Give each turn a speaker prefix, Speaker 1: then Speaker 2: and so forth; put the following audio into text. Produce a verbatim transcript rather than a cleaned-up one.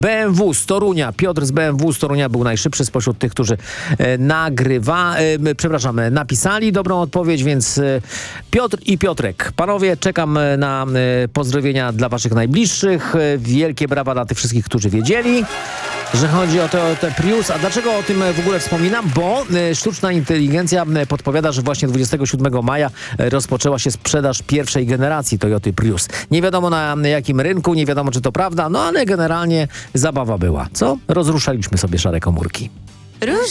Speaker 1: B M W z Torunia. Piotr z B M W z Torunia był najszybszy spośród tych, którzy e, nagrywa, e, przepraszam, e, napisali dobrą odpowiedź, więc e, Piotr i Piotrek. Panowie, czekam e, na e, pozdrowienia dla waszych najbliższych. E, wielkie brawa dla tych wszystkich, którzy wiedzieli, że chodzi o te, o te Prius. A dlaczego o tym w ogóle wspominam? Bo e, sztuczna inteligencja e, podpowiada, że właśnie dwudziestego siódmego maja e, rozpoczęła się sprzedaż pierwszej generacji Toyoty Prius. Nie wiadomo na jakim rynku, nie wiadomo czy to prawda, no ale generalnie zabawa była. Co? Rozruszaliśmy sobie szare komórki.
Speaker 2: Róż